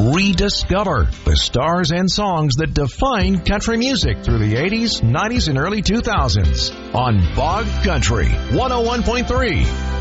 rediscover the stars and songs that defined country music through the 80s, 90s, and early 2000s on Bog Country 101.3.